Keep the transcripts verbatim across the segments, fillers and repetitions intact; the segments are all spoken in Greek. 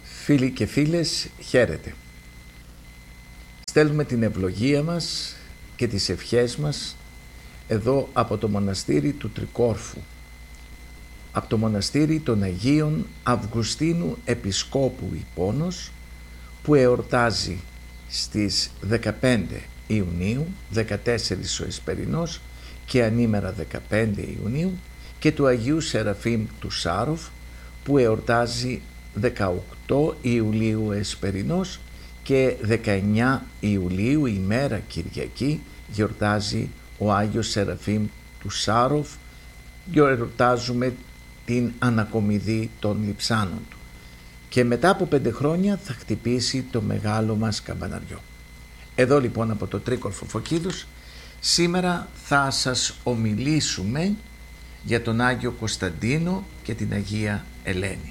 Φίλοι και φίλες, χαίρετε. Στέλνουμε την ευλογία μας και τις ευχές μας εδώ από το μοναστήρι του Τρικόρφου, από το μοναστήρι των Αγίων Αυγουστίνου Επισκόπου Ιππώνος, που εορτάζει στις δεκαπέντε Ιουνίου, δεκατέσσερις ο Εσπερινός και ανήμερα δεκαπέντε Ιουνίου, και του Αγίου Σεραφείμ του Σάροφ, που εορτάζει δεκαοκτώ Ιουλίου Εσπερινός και δεκαεννιά Ιουλίου, ημέρα Κυριακή, γιορτάζει ο Άγιος Σεραφείμ του Σάροφ. Γιορτάζουμε την ανακομιδή των λειψάνων του και μετά από πέντε χρόνια θα χτυπήσει το μεγάλο μας καμπαναριό. Εδώ λοιπόν από το Τρίκορφο Φωκίδους σήμερα θα σας ομιλήσουμε για τον Άγιο Κωνσταντίνο και την Αγία Ελένη.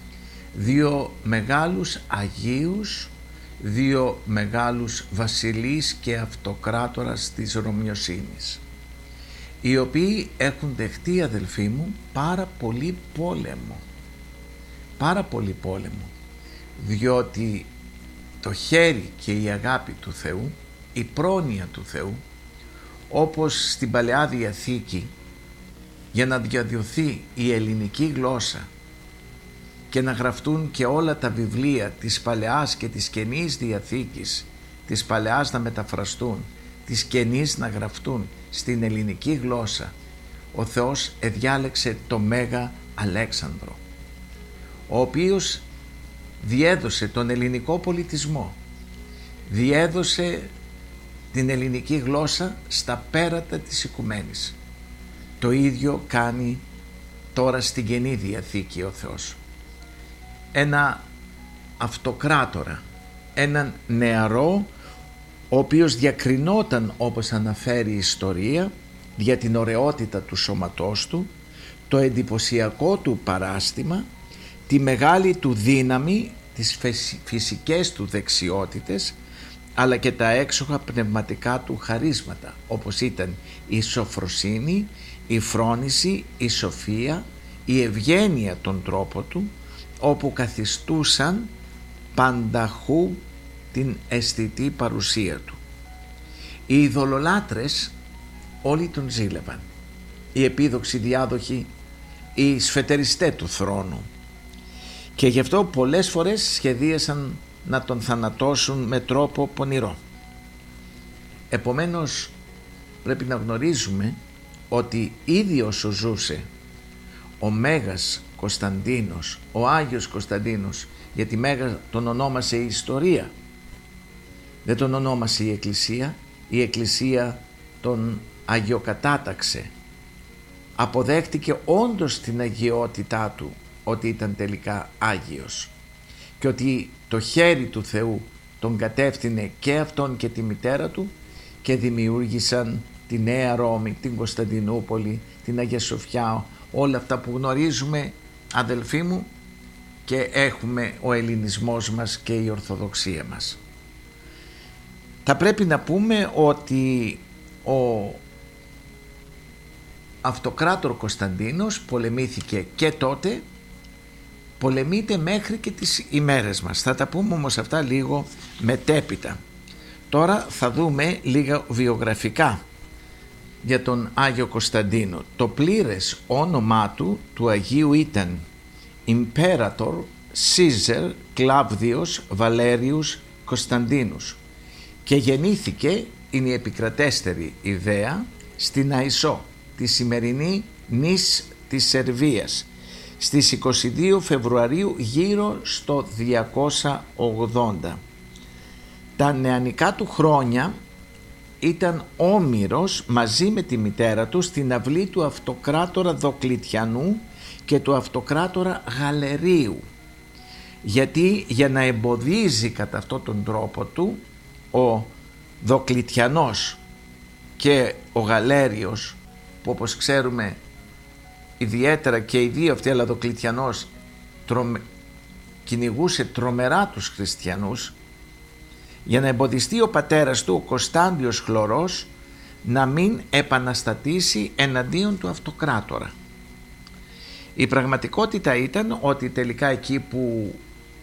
Δύο μεγάλους Αγίους, δύο μεγάλους βασιλείς και αυτοκράτορας της Ρωμιοσύνης, οι οποίοι έχουν δεχτεί, αδελφοί μου, πάρα πολύ πόλεμο. Πάρα πολύ πόλεμο, διότι το χέρι και η αγάπη του Θεού, η πρόνοια του Θεού, όπως στην Παλαιά Διαθήκη, για να διαδιωθεί η ελληνική γλώσσα και να γραφτούν και όλα τα βιβλία της Παλαιάς και της Καινής Διαθήκης, της Παλαιάς να μεταφραστούν, της Καινής να γραφτούν στην ελληνική γλώσσα, ο Θεός εδιάλεξε το Μέγα Αλέξανδρο, ο οποίος διέδωσε τον ελληνικό πολιτισμό, διέδωσε την ελληνική γλώσσα στα πέρατα της οικουμένης. Το ίδιο κάνει τώρα στην Καινή Διαθήκη ο Θεός. Ένα αυτοκράτορα, έναν νεαρό, ο οποίος διακρινόταν, όπως αναφέρει η ιστορία, για την ωραιότητα του σώματός του, το εντυπωσιακό του παράστημα, τη μεγάλη του δύναμη, τις φυσικές του δεξιότητες, αλλά και τα έξοχα πνευματικά του χαρίσματα, όπως ήταν η σοφροσύνη, η φρόνηση, η σοφία, η ευγένεια των τρόπων του, όπου καθιστούσαν πανταχού την αισθητή παρουσία του. Οι ειδωλολάτρες όλοι τον ζήλευαν, οι επίδοξοι διάδοχοι, οι σφετεριστέ του θρόνου, και γι' αυτό πολλές φορές σχεδίασαν να τον θανατώσουν με τρόπο πονηρό. Επομένως πρέπει να γνωρίζουμε ότι ήδη όσο ζούσε ο Μέγας Κωνσταντίνος, ο Άγιος Κωνσταντίνος, γιατί Μέγα τον ονόμασε η ιστορία, δεν τον ονόμασε η Εκκλησία, η Εκκλησία τον αγιοκατάταξε, αποδέχτηκε όντως την αγιότητά του, ότι ήταν τελικά Άγιος και ότι το χέρι του Θεού τον κατεύθυνε και αυτόν και τη μητέρα του και δημιούργησαν τη Νέα Ρώμη, την Κωνσταντινούπολη, την Αγία Σοφιά, όλα αυτά που γνωρίζουμε, αδελφοί μου, και έχουμε ο ελληνισμός μας και η Ορθοδοξία μας. Θα πρέπει να πούμε ότι ο αυτοκράτορ Κωνσταντίνος πολεμήθηκε και τότε, πολεμείται μέχρι και τις ημέρες μας. Θα τα πούμε όμως αυτά λίγο μετέπειτα. Τώρα θα δούμε λίγα βιογραφικά για τον Άγιο Κωνσταντίνο. Το πλήρες όνομά του, του Αγίου, ήταν Imperator Caesar Claudius Valerius Κωνσταντίνους και γεννήθηκε, είναι η επικρατέστερη ιδέα, στην Αϊσό, τη σημερινή νης της Σερβίας, στις είκοσι δύο Φεβρουαρίου γύρω στο διακόσια ογδόντα. Τα νεανικά του χρόνια ήταν όμηρος μαζί με τη μητέρα του στην αυλή του αυτοκράτορα Δοκλητιανού και του αυτοκράτορα Γαλερίου, γιατί για να εμποδίζει κατά αυτόν τον τρόπο του ο Δοκλητιανός και ο Γαλέριος, που όπως ξέρουμε ιδιαίτερα και οι δύο αυτοί, αλλά Δοκλητιανός τρομε... κυνηγούσε τρομερά τους χριστιανούς, για να εμποδιστεί ο πατέρας του, ο Κωνσταντιος Χλωρός, να μην επαναστατήσει εναντίον του αυτοκράτορα. Η πραγματικότητα ήταν ότι τελικά εκεί που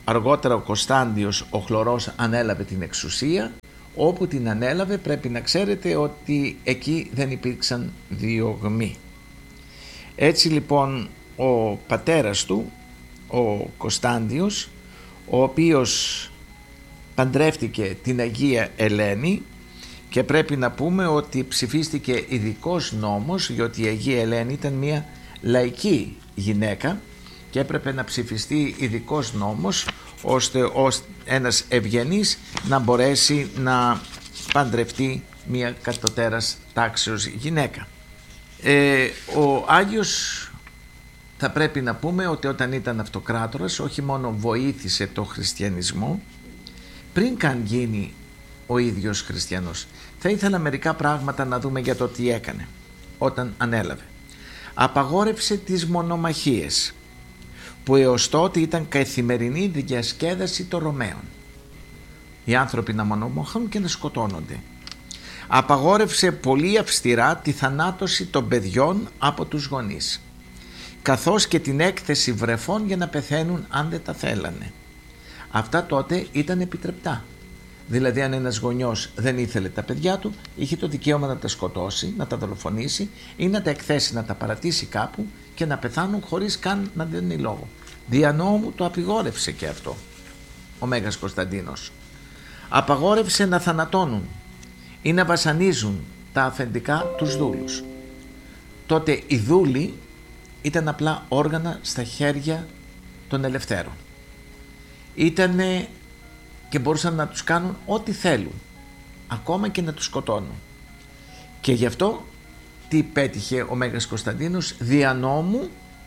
αργότερα ο Κωνσταντιος ο Χλωρός ανέλαβε την εξουσία. Όπου την ανέλαβε πρέπει να ξέρετε ότι εκεί δεν υπήρξαν διωγμοί. Έτσι λοιπόν ο πατέρας του, ο Κωνσταντιος, ο οποίος παντρεύτηκε την Αγία Ελένη, και πρέπει να πούμε ότι ψηφίστηκε ειδικός νόμος, γιατί η Αγία Ελένη ήταν μια λαϊκή γυναίκα και έπρεπε να ψηφιστεί ειδικός νόμος ώστε ένας ευγενής να μπορέσει να παντρευτεί μια κατωτέρας τάξεως γυναίκα. Ε, ο Άγιος, θα πρέπει να πούμε ότι όταν ήταν αυτοκράτορας όχι μόνο βοήθησε το χριστιανισμό πριν καν γίνει ο ίδιος χριστιανός. Θα ήθελα μερικά πράγματα να δούμε για το τι έκανε όταν ανέλαβε. Απαγόρευσε τις μονομαχίες, που έως τότε ήταν καθημερινή διασκέδαση των Ρωμαίων. Οι άνθρωποι να μονομαχούν και να σκοτώνονται. Απαγόρευσε πολύ αυστηρά τη θανάτωση των παιδιών από τους γονείς, καθώς και την έκθεση βρεφών για να πεθαίνουν αν δεν τα θέλανε. Αυτά τότε ήταν επιτρεπτά. Δηλαδή αν ένας γονιός δεν ήθελε τα παιδιά του, είχε το δικαίωμα να τα σκοτώσει, να τα δολοφονήσει ή να τα εκθέσει, να τα παρατήσει κάπου και να πεθάνουν χωρίς καν να δίνει λόγο. Δια νόμου το απαγόρευσε και αυτό ο Μέγας Κωνσταντίνος. Απαγόρευσε να θανατώνουν ή να βασανίζουν τα αφεντικά τους δούλους. Τότε οι δούλοι ήταν απλά όργανα στα χέρια των ελευθέρων. Ήτανε και μπορούσαν να τους κάνουν ό,τι θέλουν, ακόμα και να τους σκοτώνουν. Και γι' αυτό τι πέτυχε ο Μέγας Κωνσταντίνος? Δια νόμου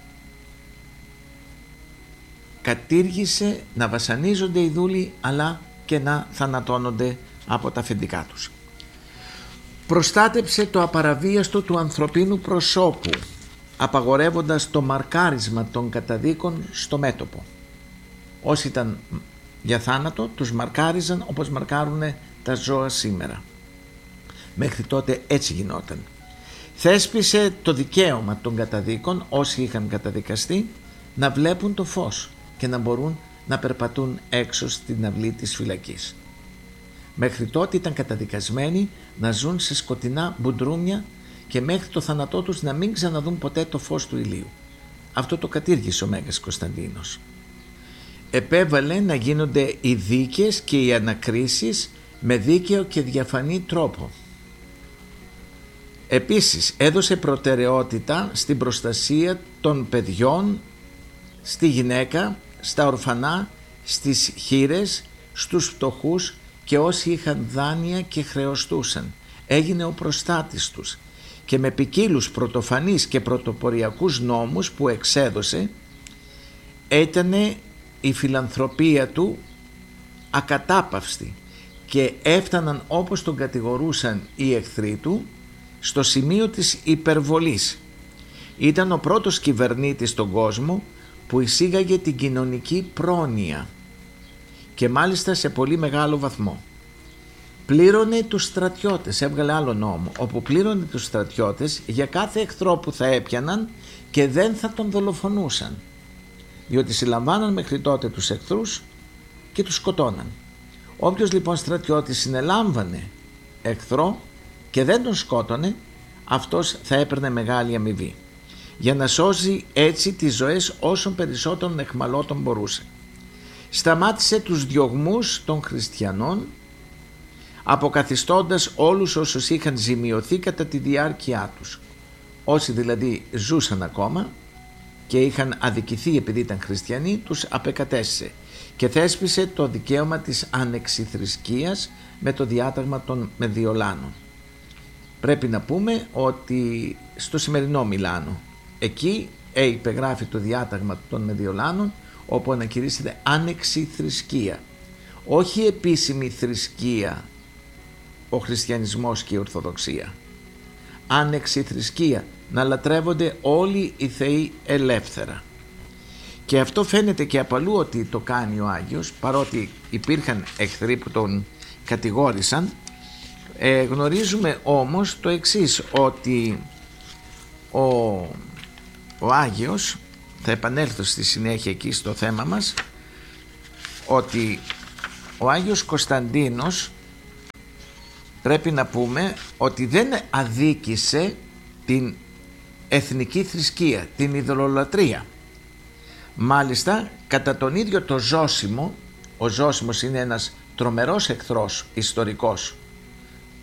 κατήργησε να βασανίζονται οι δούλοι, αλλά και να θανατώνονται από τα αφεντικά τους. Προστάτεψε το απαραβίαστο του ανθρωπίνου προσώπου, απαγορεύοντας το μαρκάρισμα των καταδίκων στο μέτωπο. Όσοι ήταν για θάνατο τους μαρκάριζαν όπως μαρκάρουν τα ζώα σήμερα. Μέχρι τότε έτσι γινόταν. Θέσπισε το δικαίωμα των καταδίκων, όσοι είχαν καταδικαστεί, να βλέπουν το φως και να μπορούν να περπατούν έξω στην αυλή της φυλακής. Μέχρι τότε ήταν καταδικασμένοι να ζουν σε σκοτεινά μπουντρούμια και μέχρι το θάνατό τους να μην ξαναδούν ποτέ το φως του ηλίου. Αυτό το κατήργησε ο Μέγας Κωνσταντίνος. Επέβαλε να γίνονται οι δίκες και οι ανακρίσεις με δίκαιο και διαφανή τρόπο. Επίσης έδωσε προτεραιότητα στην προστασία των παιδιών, στη γυναίκα, στα ορφανά, στις χήρες, στους φτωχούς και όσοι είχαν δάνεια και χρεωστούσαν. Έγινε ο προστάτης τους και με ποικίλους πρωτοφανείς και πρωτοποριακούς νόμους που εξέδωσε ήτανε η φιλανθρωπία του ακατάπαυστη και έφταναν, όπως τον κατηγορούσαν οι εχθροί του, στο σημείο της υπερβολής. Ήταν ο πρώτος κυβερνήτης στον κόσμο που εισήγαγε την κοινωνική πρόνοια και μάλιστα σε πολύ μεγάλο βαθμό. Πλήρωνε τους στρατιώτες, έβγαλε άλλο νόμο, όπου πλήρωνε τους στρατιώτες για κάθε εχθρό που θα έπιαναν και δεν θα τον δολοφονούσαν, διότι συλλαμβάναν μέχρι τότε τους εχθρούς και τους σκοτώναν. Όποιος λοιπόν στρατιώτης συνελάμβανε εχθρό και δεν τον σκότωνε, αυτός θα έπαιρνε μεγάλη αμοιβή, για να σώζει έτσι τις ζωές όσων περισσότερων εχμαλώτων μπορούσε. Σταμάτησε τους διωγμούς των χριστιανών, αποκαθιστώντας όλους όσους είχαν ζημιωθεί κατά τη διάρκεια τους. Όσοι δηλαδή ζούσαν ακόμα και είχαν αδικηθεί επειδή ήταν χριστιανοί, τους απεκατέστησε και θέσπισε το δικαίωμα της ανεξιθρησκείας με το διάταγμα των Μεδιολάνων. Πρέπει να πούμε ότι στο σημερινό Μιλάνο, εκεί υπεγράφει το διάταγμα των Μεδιολάνων, όπου ανακηρύσσεται άνεξη θρησκεία. Όχι επίσημη θρησκεία ο χριστιανισμός και η Ορθοδοξία. Άνεξη θρησκεία, να λατρεύονται όλοι οι θεοί ελεύθερα. Και αυτό φαίνεται και απαλού ότι το κάνει ο Άγιος, παρότι υπήρχαν εχθροί που τον κατηγόρησαν. Ε, γνωρίζουμε όμως το εξής, ότι ο, ο Άγιος, θα επανέλθω στη συνέχεια εκεί στο θέμα μας, ότι ο Άγιος Κωνσταντίνος, πρέπει να πούμε ότι δεν αδίκησε την εθνική θρησκεία, την ειδωλολατρία. Μάλιστα, κατά τον ίδιο το Ζώσιμο, ο Ζώσιμος είναι ένας τρομερός εχθρός ιστορικός